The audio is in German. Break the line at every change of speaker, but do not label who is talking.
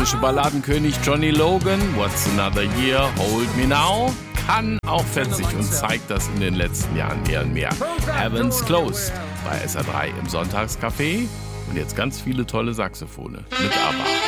amerikanische Balladenkönig Johnny Logan, What's Another Year, Hold Me Now, kann auch fetzig und zeigt das in den letzten Jahren mehr und mehr. Heaven's Closed bei SR3 im Sonntagscafé und jetzt ganz viele tolle Saxophone mit ABBA.